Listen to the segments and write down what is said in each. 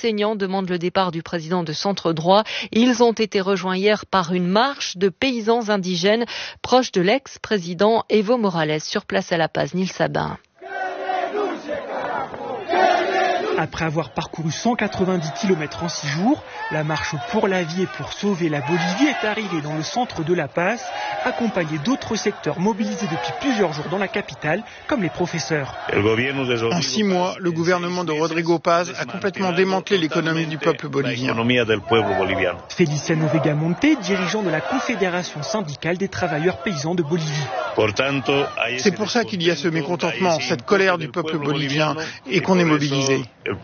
enseignants demandent le départ du président de Centre Droit. Ils ont été rejoints hier par une marche de paysans indigènes proches de l'ex-président Evo Morales. Sur place à La Paz, Nils Sabin. Après avoir parcouru 190 km en 6 jours, la marche pour la vie et pour sauver la Bolivie est arrivée dans le centre de La Paz, accompagnée d'autres secteurs mobilisés depuis plusieurs jours dans la capitale, comme les professeurs. En 6 mois, le gouvernement de Rodrigo Paz a complètement démantelé l'économie du peuple bolivien. Feliciano Vegamonte, dirigeant de la Confédération syndicale des travailleurs paysans de Bolivie. C'est pour ça qu'il y a ce mécontentement, cette colère du peuple bolivien, et qu'on est mobilisé.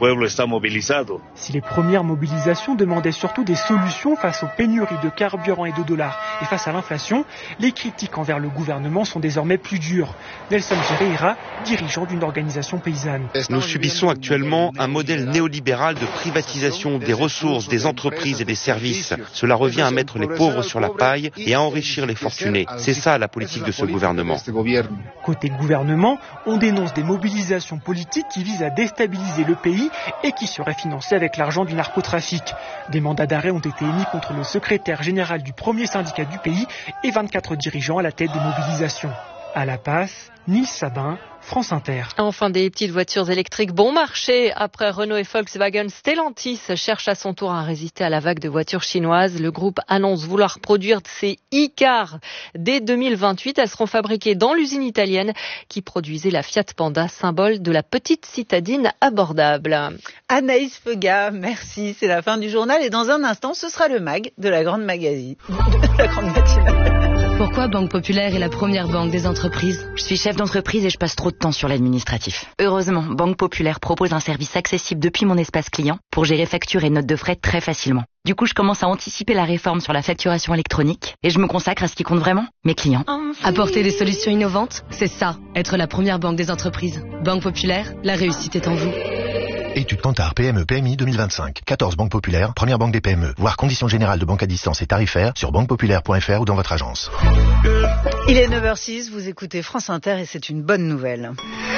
Si les premières mobilisations demandaient surtout des solutions face aux pénuries de carburant et de dollars et face à l'inflation, les critiques envers le gouvernement sont désormais plus dures. Nelson Ferreira, dirigeant d'une organisation paysanne. Nous subissons actuellement un modèle néolibéral de privatisation des ressources, des entreprises et des services. Cela revient à mettre les pauvres sur la paille et à enrichir les fortunés. C'est ça la politique de ce gouvernement. Côté gouvernement, on dénonce des mobilisations politiques qui visent à déstabiliser le pays et qui seraient financées avec l'argent du narcotrafic. Des mandats d'arrêt ont été émis contre le secrétaire général du premier syndicat du pays et 24 dirigeants à la tête des mobilisations. À La Paz, Nils Sabin, France Inter. Enfin, des petites voitures électriques bon marché. Après Renault et Volkswagen, Stellantis cherche à son tour à résister à la vague de voitures chinoises. Le groupe annonce vouloir produire ses e-cars dès 2028. Elles seront fabriquées dans l'usine italienne qui produisait la Fiat Panda, symbole de la petite citadine abordable. Anaïs Fega, merci. C'est la fin du journal et dans un instant, ce sera le mag de la grande magazine. La grande matinale. Pourquoi Banque Populaire est la première banque des entreprises? Je suis chef d'entreprise et je passe trop de temps sur l'administratif. Heureusement, Banque Populaire propose un service accessible depuis mon espace client pour gérer factures et notes de frais très facilement. Du coup, je commence à anticiper la réforme sur la facturation électronique et je me consacre à ce qui compte vraiment, mes clients. Apporter des solutions innovantes, c'est ça, être la première banque des entreprises. Banque Populaire, la réussite est en vous. Étude Kantar PME PMI 2025. 14 banques populaires, première banque des PME. Voir conditions générales de banque à distance et tarifaires sur banquepopulaire.fr ou dans votre agence. Il est 9h06, vous écoutez France Inter et c'est une bonne nouvelle.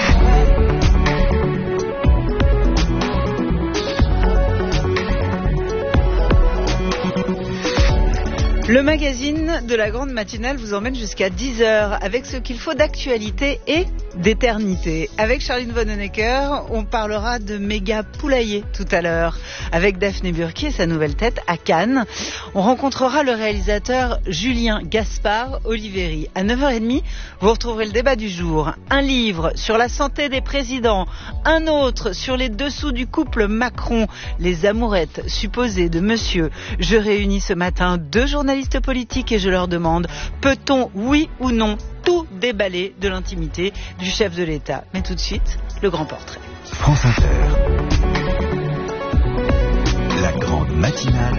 Le magazine de la grande matinale vous emmène jusqu'à 10h avec ce qu'il faut d'actualité et d'éternité. Avec Charline Vonhoenacker, on parlera de méga poulailler tout à l'heure. Avec Daphné Burki et sa nouvelle tête à Cannes, on rencontrera le réalisateur Julien Gaspard Oliveri. À 9h30, vous retrouverez le débat du jour. Un livre sur la santé des présidents, un autre sur les dessous du couple Macron, les amourettes supposées de monsieur. Je réunis ce matin 2 journalistes politiques et je leur demande, peut-on, oui ou non, tout déballer de l'intimité du chef de l'État? Mais tout de suite, le grand portrait. France Inter. La grande matinale.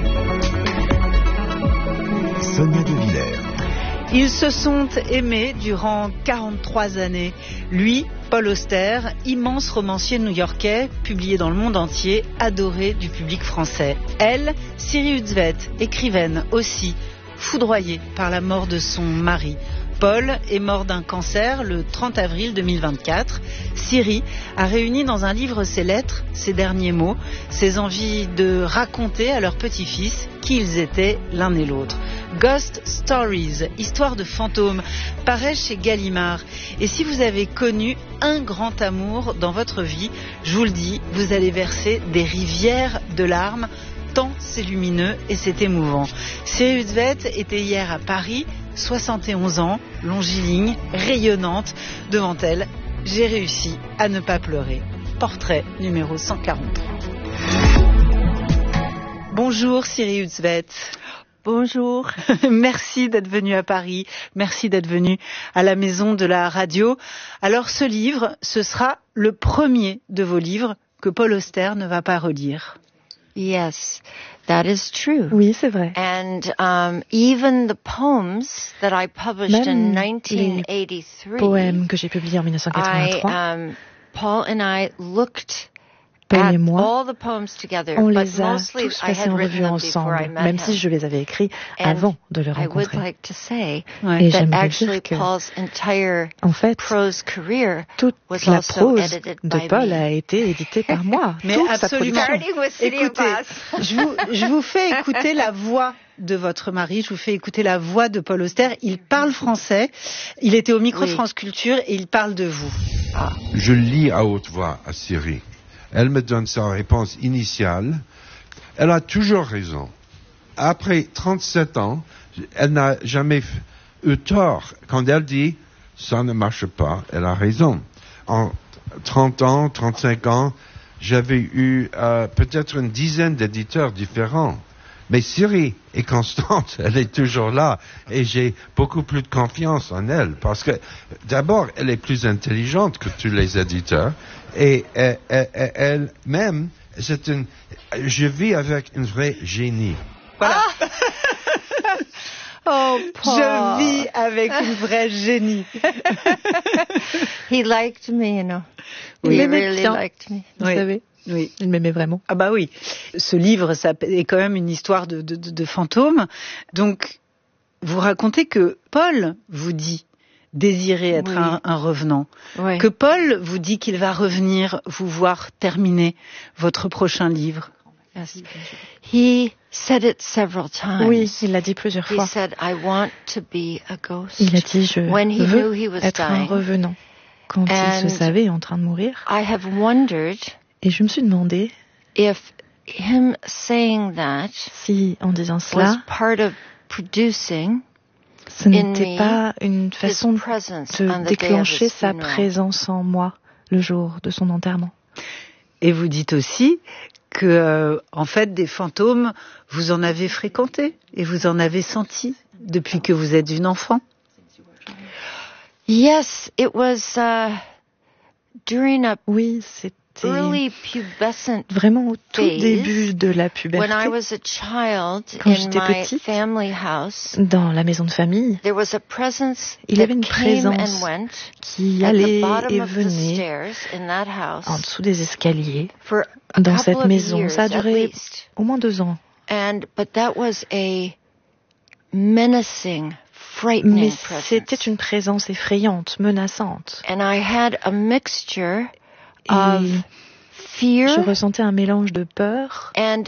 Sonia De Villers. Ils se sont aimés durant 43 années. Lui, Paul Auster, immense romancier new-yorkais, publié dans le monde entier, adoré du public français. Elle, Siri Huzvet, écrivaine aussi, foudroyée par la mort de son mari. Paul est mort d'un cancer le 30 avril 2024. Siri a réuni dans un livre ses lettres, ses derniers mots, ses envies de raconter à leur petit-fils qui ils étaient l'un et l'autre. Ghost Stories, histoire de fantômes, paraît chez Gallimard. Et si vous avez connu un grand amour dans votre vie, je vous le dis, vous allez verser des rivières de larmes, tant c'est lumineux et c'est émouvant. Siri Huzvet était hier à Paris, 71 ans, longiligne, rayonnante. Devant elle, j'ai réussi à ne pas pleurer. Portrait numéro 143. Bonjour Siri Huzvet. Bonjour. Merci d'être venue à Paris. Merci d'être venue à la Maison de la Radio. Alors ce livre, ce sera le premier de vos livres que Paul Auster ne va pas relire. Yes, that is true. Oui, c'est vrai. And even the poems that I published in 1983, poèmes que j'ai publiés en 1983, Paul and I looked Paul et moi, on les a tous passés en revue ensemble, même si je les avais écrits avant de le rencontrer. Et j'aimerais dire que, en fait, toute la prose de Paul a été éditée par moi. Mais absolument. Écoutez, je vous fais écouter la voix de votre mari, je vous fais écouter la voix de Paul Auster. Il parle français, il était au micro France Culture et il parle de vous. Je lis à haute voix à Siri. Elle me donne sa réponse initiale. Elle a toujours raison. Après 37 ans, elle n'a jamais eu tort. Quand elle dit « ça ne marche pas », elle a raison. En 30 ans, 35 ans, j'avais eu peut-être une dizaine d'éditeurs différents. Mais Siri est constante, elle est toujours là. Et j'ai beaucoup plus de confiance en elle. Parce que, d'abord, elle est plus intelligente que tous les éditeurs. Et elle-même, je vis avec une vraie génie. Voilà. Oh, Paul. Je vis avec une vraie génie. He liked me, you know. Oui, He really liked me. Vous savez. Oui. Il m'aimait vraiment. Ah bah oui. Ce livre, ça est quand même une histoire de fantômes. Donc, vous racontez que Paul vous dit désirer être un revenant. Oui. Que Paul vous dit qu'il va revenir vous voir terminer votre prochain livre. Yes. He said it several times. Oui, il l'a dit plusieurs fois. He said, I want to be a ghost. Il a dit, je veux être un revenant. Quand il se savait en train de mourir. I have wondered et je me suis demandé if him saying that si, en disant cela, was part of producing ce n'était pas une façon de déclencher sa présence en moi le jour de son enterrement. Et vous dites aussi que, en fait, des fantômes, vous en avez fréquenté et vous en avez senti depuis que vous êtes une enfant. Yes, it was during a c'était vraiment au tout début de la puberté. Quand j'étais petite, dans la maison de famille, il y avait une présence qui allait et venait en dessous des escaliers dans cette maison. Ça a duré au moins 2 ans. Mais c'était une présence effrayante, menaçante. Et je ressentais un mélange de peur et en même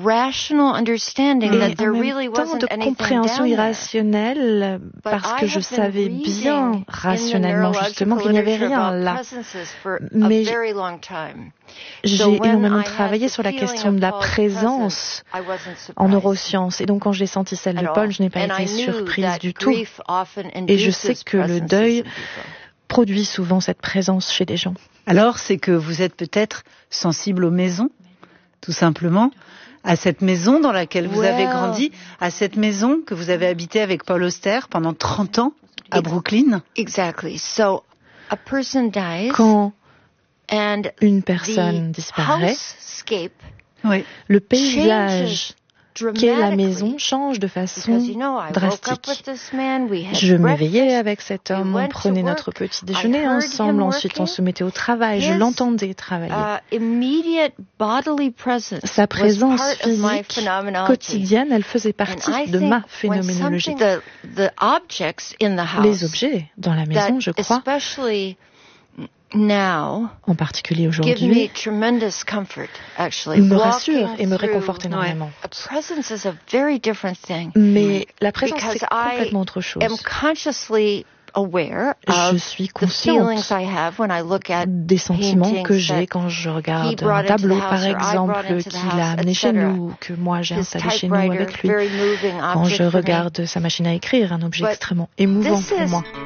temps de compréhension irrationnelle parce que je savais bien rationnellement justement qu'il n'y avait rien là. Mais j'ai énormément travaillé sur la question de la présence en neurosciences et donc quand j'ai senti celle de Paul, je n'ai pas été surprise du tout. Et je sais que le deuil produit souvent cette présence chez des gens. Alors, c'est que vous êtes peut-être sensible aux maisons, tout simplement, à cette maison dans laquelle vous avez grandi, à cette maison que vous avez habitée avec Paul Auster pendant 30 ans à Brooklyn. Exactly. So, a person dies, quand une personne disparaît, le paysage qu'est la maison change de façon drastique. Je m'éveillais avec cet homme, on prenait notre petit déjeuner ensemble, ensuite on se mettait au travail, je l'entendais travailler. Sa présence physique quotidienne, elle faisait partie de ma phénoménologie. Les objets dans la maison, je crois, en particulier aujourd'hui, me rassurent et me réconfortent énormément. Mais la présence, c'est complètement autre chose. Je suis consciente des sentiments que j'ai quand je regarde un tableau, par exemple, qu'il a amené chez nous, que moi j'ai installé chez nous avec lui. Quand je regarde sa machine à écrire, un objet extrêmement émouvant pour moi.